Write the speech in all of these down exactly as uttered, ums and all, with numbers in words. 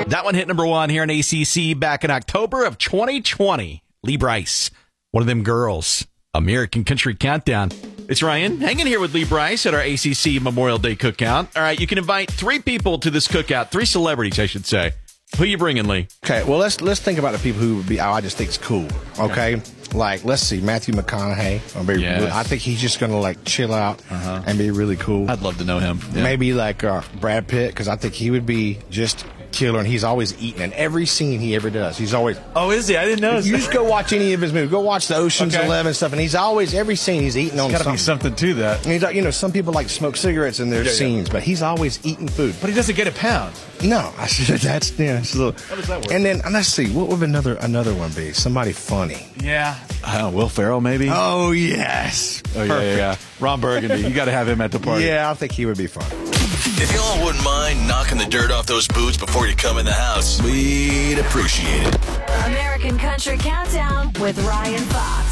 That one hit number one here in A C C back in October of twenty twenty. Lee Brice, one of them girls. American Country Countdown. It's Ryan, hanging here with Lee Brice at our A C C Memorial Day cookout. All right, you can invite three people to this cookout, three celebrities, I should say. Who you bringing, Lee? Okay, well, let's let's think about the people who would be, oh, I just think it's cool, okay? Like, let's see, Matthew McConaughey. Be, yes. I think he's just going to, like, chill out uh-huh. and be really cool. I'd love to know him. Yeah. Maybe, like, uh, Brad Pitt, because I think he would be just killer, and he's always eating in every scene he ever does. He's always... Oh, is he? I didn't know. You just go watch any of his movies. Go watch the Ocean's Okay. Eleven stuff, and he's always, every scene, he's eating on There's something. got to be something to that. And he's like, you know, some people like to smoke cigarettes in their Yeah, yeah. scenes, but he's always eating food. But he doesn't get a pound. No, I said that's yeah. It's a little, How does that work? And then and let's see, what would another another one be? Somebody funny. Yeah. Uh, Will Ferrell, maybe? Oh yes, Oh, yeah, yeah, yeah. Ron Burgundy. You got to have him at the party. yeah. I think he would be fun. If y'all wouldn't mind knocking the dirt off those boots before you come in the house, we'd appreciate it. American Country Countdown with Ryan Fox.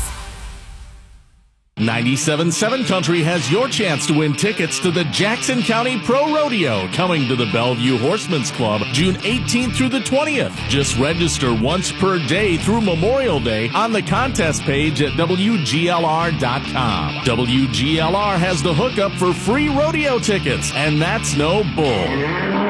ninety-seven point seven Country has your chance to win tickets to the Jackson County Pro Rodeo coming to the Bellevue Horsemen's Club June eighteenth through the twentieth. Just register once per day through Memorial Day on the contest page at W G L R dot com. W G L R has the hookup for free rodeo tickets, and that's no bull.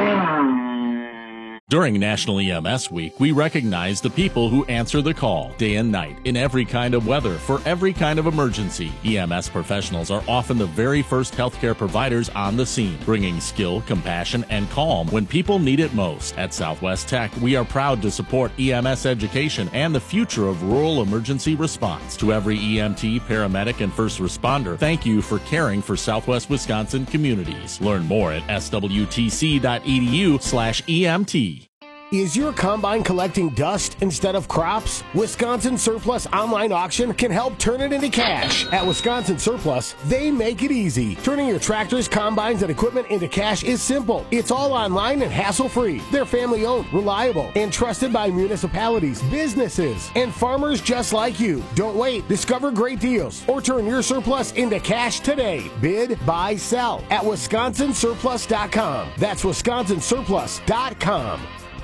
During National E M S Week, we recognize the people who answer the call day and night in every kind of weather for every kind of emergency. E M S professionals are often the very first healthcare providers on the scene, bringing skill, compassion, and calm when people need it most. At Southwest Tech, we are proud to support E M S education and the future of rural emergency response. To every E M T, paramedic, and first responder, thank you for caring for Southwest Wisconsin communities. Learn more at S W T C dot E D U slash E M T. Is your combine collecting dust instead of crops? Wisconsin Surplus Online Auction can help turn it into cash. At Wisconsin Surplus, they make it easy. Turning your tractors, combines, and equipment into cash is simple. It's all online and hassle-free. They're family-owned, reliable, and trusted by municipalities, businesses, and farmers just like you. Don't wait. Discover great deals or turn your surplus into cash today. Bid, buy, sell at Wisconsin Surplus dot com. That's Wisconsin Surplus dot com.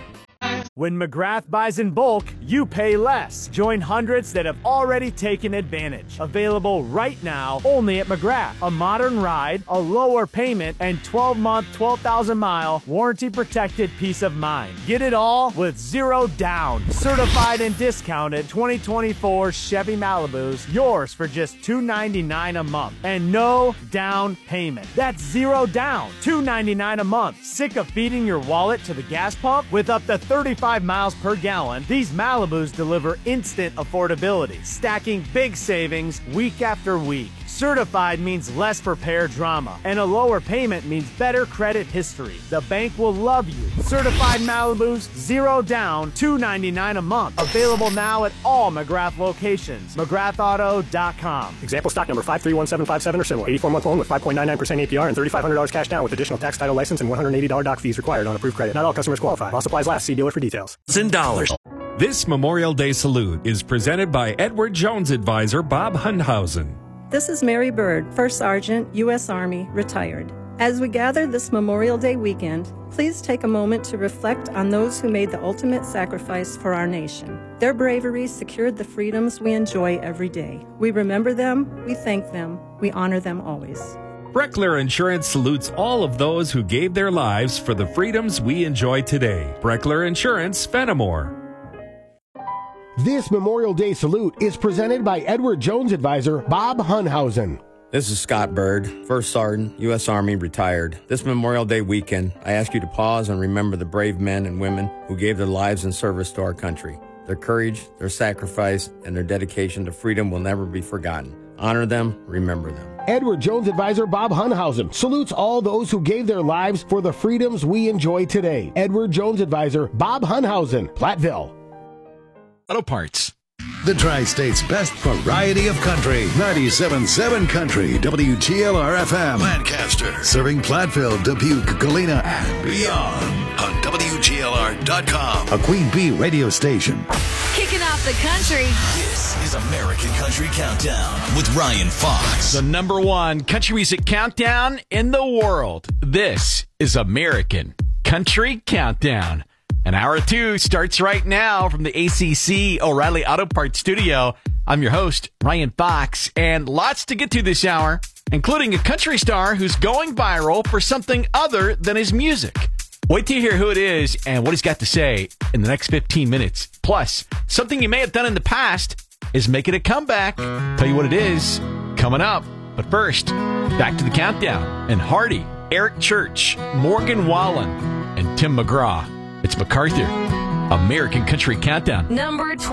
When McGrath buys in bulk, you pay less. Join hundreds that have already taken advantage. Available right now only at McGrath. A modern ride, a lower payment, and twelve month, twelve thousand mile warranty-protected peace of mind. Get it all with zero down. Certified and discounted twenty twenty-four Chevy Malibus, yours for just two hundred ninety-nine dollars a month. And no down payment. That's zero down, two hundred ninety-nine dollars a month. Sick of feeding your wallet to the gas pump? With up to thirty-five miles per gallon, these Malibus deliver instant affordability, stacking big savings week after week. Certified means less repair drama, and a lower payment means better credit history. The bank will love you. Certified Malibus, zero down, two hundred ninety-nine dollars a month. Available now at all McGrath locations. McGrath Auto dot com. Example stock number five three one seven five seven or similar. eighty-four month loan with five point nine nine percent A P R and thirty-five hundred dollars cash down with additional tax, title, license, and one hundred eighty dollars doc fees required on approved credit. Not all customers qualify. While supplies last, see dealer for details. In dollars. This Memorial Day salute is presented by Edward Jones advisor Bob Hundhausen. This is Mary Bird, First Sergeant, U S Army, retired. As we gather this Memorial Day weekend, please take a moment to reflect on those who made the ultimate sacrifice for our nation. Their bravery secured the freedoms we enjoy every day. We remember them, we thank them, we honor them always. Breckler Insurance salutes all of those who gave their lives for the freedoms we enjoy today. Breckler Insurance, Fenimore. This Memorial Day salute is presented by Edward Jones advisor Bob Hundhausen. This is Scott Bird, First Sergeant, U S Army, retired. This Memorial Day weekend, I ask you to pause and remember the brave men and women who gave their lives in service to our country. Their courage, their sacrifice, and their dedication to freedom will never be forgotten. Honor them, remember them. Edward Jones advisor Bob Hundhausen salutes all those who gave their lives for the freedoms we enjoy today. Edward Jones advisor Bob Hundhausen, Platteville. Auto Parts. The Tri-State's best variety of country. ninety-seven point seven Country, W G L R F M. Lancaster. Serving Platteville, Dubuque, Galena, and Beyond on W G L R dot com. A Queen Bee radio station. Kicking off the country. This is American Country Countdown with Ryan Fox. The number one country music countdown in the world. This is American Country Countdown. And hour two starts right now from the A C C O'Reilly Auto Parts studio. I'm your host, Ryan Fox, and lots to get to this hour, including a country star who's going viral for something other than his music. Wait till you hear who it is and what he's got to say in the next fifteen minutes. Plus, something you may have done in the past is making a comeback. Tell you what it is coming up. But first, back to the countdown. And Hardy, Eric Church, Morgan Wallen, and Tim McGraw. It's MacArthur, American Country Countdown. Number